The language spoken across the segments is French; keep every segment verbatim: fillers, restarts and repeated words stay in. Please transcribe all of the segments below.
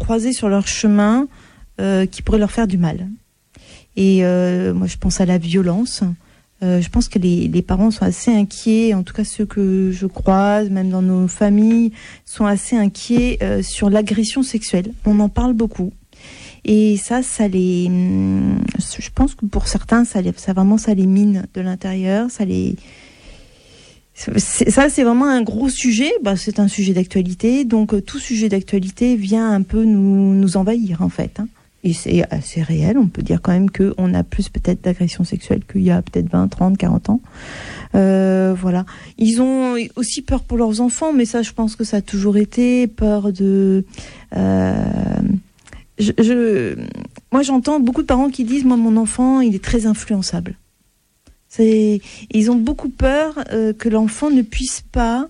croiser sur leur chemin euh, qui pourraient leur faire du mal. Et euh, moi, je pense à la violence. Euh, je pense que les, les parents sont assez inquiets, en tout cas ceux que je croise, même dans nos familles, sont assez inquiets euh, sur l'agression sexuelle. On en parle beaucoup. Et ça, ça les... Je pense que pour certains, ça, les, ça vraiment, ça les mine de l'intérieur. Ça, les, c'est, ça, c'est vraiment un gros sujet. Bah, c'est un sujet d'actualité. Donc, euh, tout sujet d'actualité vient un peu nous, nous envahir, en fait. Hein. Et c'est assez réel. On peut dire quand même qu'on a plus peut-être d'agressions sexuelles qu'il y a peut-être vingt, trente, quarante ans. Euh, voilà. Ils ont aussi peur pour leurs enfants, mais ça, je pense que ça a toujours été peur de... Euh, je, je, moi, j'entends beaucoup de parents qui disent « Moi, mon enfant, il est très influençable. » C'est, ils ont beaucoup peur euh, que l'enfant ne puisse pas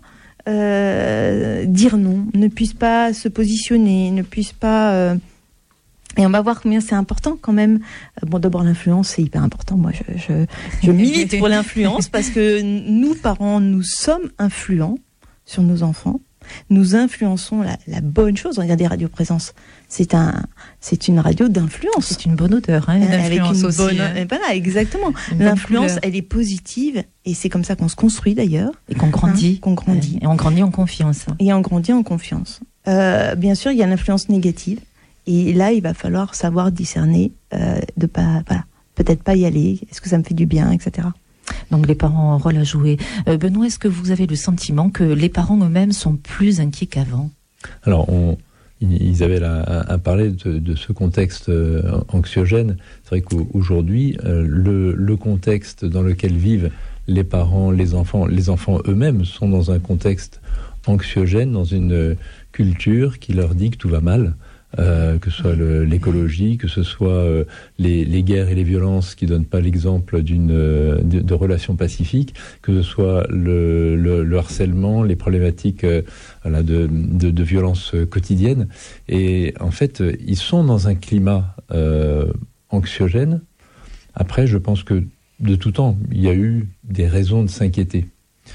euh, dire non, ne puisse pas se positionner, ne puisse pas... Euh, Et on va voir combien c'est important quand même. Bon, d'abord, l'influence, c'est hyper important. Moi, je, je, je milite pour l'influence parce que nous, parents, nous sommes influents sur nos enfants. Nous influençons la, la bonne chose. Regardez Radio Présence. C'est un, c'est une radio d'influence. C'est une bonne odeur, hein, avec une aussi, bonne, hein. Voilà, exactement. L'influence, elle est positive et c'est comme ça qu'on se construit d'ailleurs. Et qu'on grandit. Hein, qu'on grandit. Et on grandit en confiance. Et on grandit en confiance. Euh, bien sûr, il y a l'influence négative. Et là, il va falloir savoir discerner, euh, de pas, voilà, peut-être pas y aller. Est-ce que ça me fait du bien, et cetera. Donc les parents ont un rôle à jouer. Euh, Benoît, est-ce que vous avez le sentiment que les parents eux-mêmes sont plus inquiets qu'avant ? Alors, on, Isabelle a, a parlé de, de ce contexte euh, anxiogène. C'est vrai qu'aujourd'hui, euh, le, le contexte dans lequel vivent les parents, les enfants, les enfants eux-mêmes sont dans un contexte anxiogène, dans une culture qui leur dit que tout va mal. Euh, que ce soit le, l'écologie, que ce soit euh, les, les guerres et les violences qui donnent pas l'exemple d'une euh, de, de relations pacifiques, que ce soit le, le, le harcèlement, les problématiques euh, voilà, de, de, de violences quotidiennes. Et en fait, ils sont dans un climat euh, anxiogène. Après, je pense que de tout temps, il y a eu des raisons de s'inquiéter.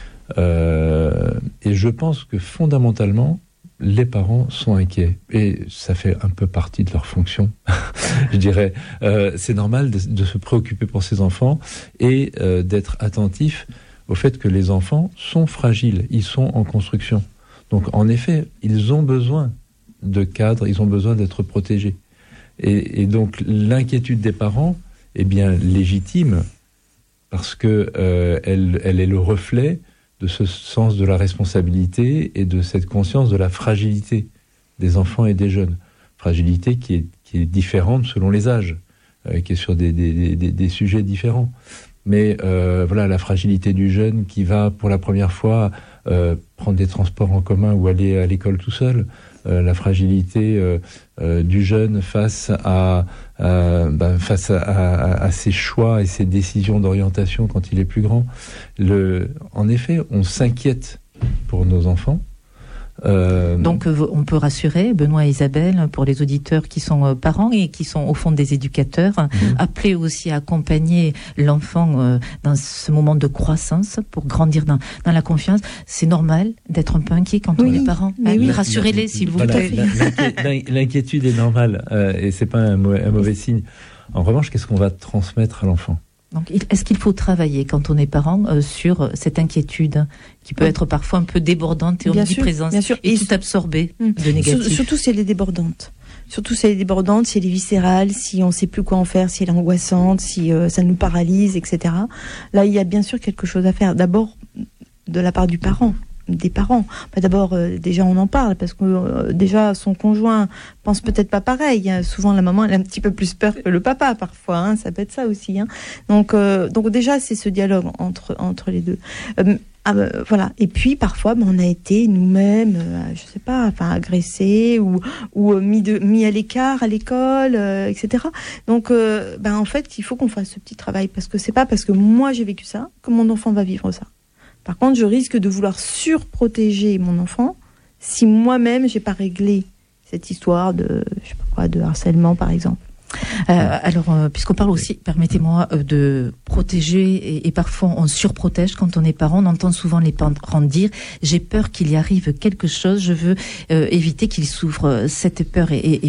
Euh, et je pense que fondamentalement, les parents sont inquiets et ça fait un peu partie de leur fonction, je dirais. Euh, c'est normal de, de se préoccuper pour ses enfants et euh, d'être attentif au fait que les enfants sont fragiles, ils sont en construction. Donc en effet, ils ont besoin de cadres, ils ont besoin d'être protégés. Et, et donc l'inquiétude des parents est bien légitime parce que euh, elle, elle est le reflet de ce sens de la responsabilité et de cette conscience de la fragilité des enfants et des jeunes. Fragilité qui est, qui est différente selon les âges, euh, qui est sur des, des, des, des sujets différents. Mais euh, voilà, la fragilité du jeune qui va pour la première fois euh, prendre des transports en commun ou aller à l'école tout seul. Euh, la fragilité euh, euh, du jeune face à, à, ben, face à, à, à ses choix et ses décisions d'orientation quand il est plus grand. Le, en effet, on s'inquiète pour nos enfants. Euh, Donc on peut rassurer Benoît et Isabelle pour les auditeurs qui sont parents et qui sont au fond des éducateurs, mmh. appeler aussi à accompagner l'enfant euh, dans ce moment de croissance pour grandir dans, dans la confiance. C'est normal d'être un peu inquiet quand oui, on est parent. Mais oui. Rassurez-les s'il vous voilà, plaît. L'inquiétude, l'inquiétude est normale euh, et c'est pas un, mauvais, un mauvais signe. En revanche, qu'est-ce qu'on va transmettre à l'enfant ? Donc, est-ce qu'il faut travailler quand on est parent euh, sur cette inquiétude qui peut être parfois un peu débordante et omniprésente et, et tout absorbée mmh. de négatif? Surtout si elle est débordante. Surtout si elle est débordante, si elle est viscérale, si on ne sait plus quoi en faire, si elle est angoissante, si euh, ça nous paralyse, et cetera. Là, il y a bien sûr quelque chose à faire. D'abord, de la part du parent. des parents. Bah d'abord, euh, déjà, on en parle parce que euh, déjà, son conjoint pense peut-être pas pareil. Hein. Souvent, la maman, elle a un petit peu plus peur que le papa, parfois. Hein. Ça peut être ça aussi. Hein. Donc, euh, donc déjà, c'est ce dialogue entre entre les deux. Euh, ah, bah, voilà. Et puis, parfois, bah, on a été nous-mêmes, euh, je sais pas, enfin, agressés ou ou euh, mis de mis à l'écart à l'école, euh, et cetera. Donc, euh, bah, en fait, il faut qu'on fasse ce petit travail parce que c'est pas parce que moi j'ai vécu ça que mon enfant va vivre ça. Par contre, je risque de vouloir surprotéger mon enfant si moi-même j'ai pas réglé cette histoire de, je sais pas quoi, de harcèlement, par exemple. Euh, alors, euh, puisqu'on parle aussi, permettez-moi, euh, de protéger, et, et parfois on surprotège quand on est parent. On entend souvent les parents dire « j'ai peur qu'il y arrive quelque chose, je veux euh, éviter qu'il souffre ». Cette peur est, est